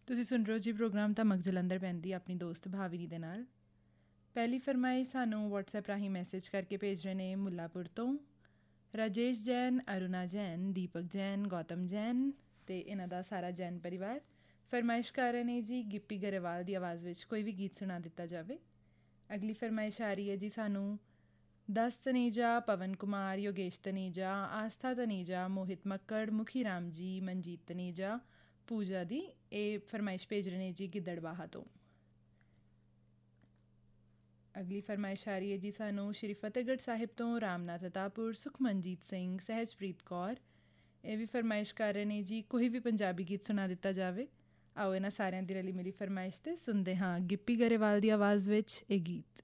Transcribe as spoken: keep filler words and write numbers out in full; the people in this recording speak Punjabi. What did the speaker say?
ਤੁਸੀਂ ਸੁਣ ਰਹੇ ਹੋ ਜੀ ਪ੍ਰੋਗਰਾਮ ਧਮਕ ਜਲੰਧਰ ਪੈਂਦੀ ਆਪਣੀ ਦੋਸਤ ਭਾਵਿਨੀ ਦੇ ਨਾਲ। ਪਹਿਲੀ ਫਰਮਾਇਸ਼ ਸਾਨੂੰ ਵਟਸਐਪ ਰਾਹੀਂ ਮੈਸੇਜ ਕਰਕੇ ਭੇਜ ਰਹੇ ਨੇ ਮੁੱਲਾਪੁਰ ਤੋਂ ਰਾਜੇਸ਼ ਜੈਨ, ਅਰੁਣਾ ਜੈਨ, ਦੀਪਕ ਜੈਨ, ਗੌਤਮ ਜੈਨ ਅਤੇ ਇਹਨਾਂ ਦਾ ਸਾਰਾ ਜੈਨ ਪਰਿਵਾਰ। ਫਰਮਾਇਸ਼ ਕਰ ਰਹੇ ਨੇ ਜੀ ਗਿੱਪੀ ਗਰੇਵਾਲ ਦੀ ਆਵਾਜ਼ ਵਿੱਚ ਕੋਈ ਵੀ ਗੀਤ ਸੁਣਾ ਦਿੱਤਾ ਜਾਵੇ। ਅਗਲੀ ਫਰਮਾਇਸ਼ ਆ ਰਹੀ ਹੈ ਜੀ ਸਾਨੂੰ ਦਸ ਤਨੇਜਾ, ਪਵਨ ਕੁਮਾਰ, ਯੋਗੇਸ਼ ਤਨੇਜਾ, ਆਸਥਾ ਤਨੇਜਾ, ਮੋਹਿਤ ਮੱਕੜ, ਮੁਖੀ ਰਾਮ ਜੀ, ਮਨਜੀਤ ਤਨੇਜਾ, ਪੂਜਾ ਦੀ। ਇਹ ਫਰਮਾਇਸ਼ ਭੇਜ ਰਹੇ ਨੇ ਜੀ ਗਿੱਦੜਬਾਹਾ ਤੋਂ। ਅਗਲੀ ਫਰਮਾਇਸ਼ ਆ ਰਹੀ ਹੈ ਜੀ ਸਾਨੂੰ ਸ਼੍ਰੀ ਫਤਿਹਗੜ੍ਹ ਸਾਹਿਬ ਤੋਂ ਰਾਮਨਾਥ ਅਤਾਪੁਰ, ਸੁਖਮਨਜੀਤ ਸਿੰਘ, ਸਹਿਜਪ੍ਰੀਤ ਕੌਰ। ਇਹ ਵੀ ਫਰਮਾਇਸ਼ ਕਰ ਰਹੇ ਨੇ ਜੀ ਕੋਈ ਵੀ ਪੰਜਾਬੀ ਗੀਤ ਸੁਣਾ ਦਿੱਤਾ ਜਾਵੇ। ਆਓ ਇਹਨਾਂ ਸਾਰਿਆਂ ਦੀ ਰਲੀ ਮਿਲੀ ਫਰਮਾਇਸ਼ 'ਤੇ ਸੁਣਦੇ ਹਾਂ ਗਿੱਪੀ ਗਰੇਵਾਲ ਦੀ ਆਵਾਜ਼ ਵਿੱਚ ਇਹ ਗੀਤ।